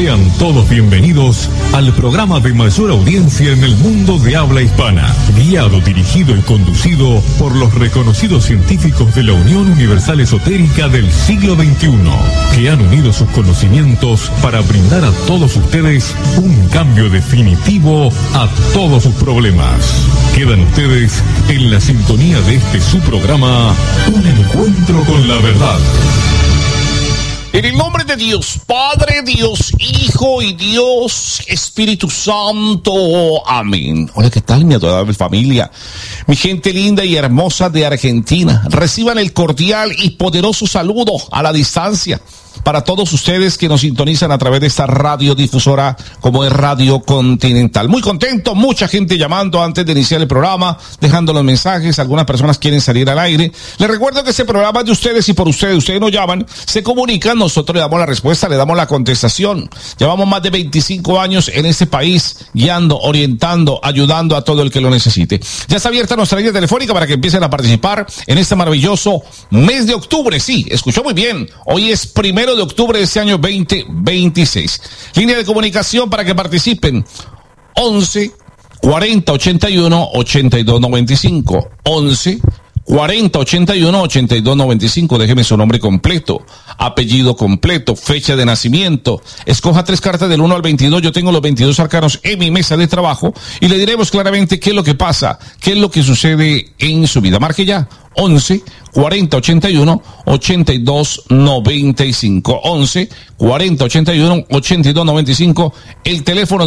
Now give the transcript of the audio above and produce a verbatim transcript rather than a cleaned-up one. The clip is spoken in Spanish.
Sean todos bienvenidos al programa de mayor audiencia en el mundo de habla hispana, guiado, dirigido y conducido por los reconocidos científicos de la Unión Universal Esotérica del siglo veintiuno, que han unido sus conocimientos para brindar a todos ustedes un cambio definitivo a todos sus problemas. Quedan ustedes en la sintonía de este su programa, Un Encuentro con la Verdad. En el nombre de Dios Padre, Dios Hijo y Dios Espíritu Santo. Amén. Hola, ¿qué tal, mi adorable familia? Mi gente linda y hermosa de Argentina. Reciban el cordial y poderoso saludo a la distancia para todos ustedes que nos sintonizan a través de esta radiodifusora como es Radio Continental. Muy contento, mucha gente llamando antes de iniciar el programa, dejando los mensajes. Algunas personas quieren salir al aire. Les recuerdo que este programa es de ustedes y por ustedes. Ustedes nos llaman, se comunican, nosotros le damos la respuesta, le damos la contestación. Llevamos más de veinticinco años en este país, guiando, orientando, ayudando a todo el que lo necesite. Ya está abierta nuestra línea telefónica para que empiecen a participar en este maravilloso mes de octubre. Sí, escuchó muy bien. Hoy es primero de octubre de este año veinte veintiséis. Línea de comunicación para que participen: once cuarenta ochenta y uno ochenta y dos noventa y cinco. once cuarenta ochenta y uno ochenta y dos noventa y cinco. Déjeme su nombre completo, apellido completo, fecha de nacimiento. Escoja tres cartas del uno al veintidós. Yo tengo los veintidós arcanos en mi mesa de trabajo y le diremos claramente qué es lo que pasa, qué es lo que sucede en su vida. Marque ya: once cuarenta ochenta y uno ochenta y dos noventa y cinco. once cuarenta ochenta y uno ochenta y dos noventa y cinco. El teléfono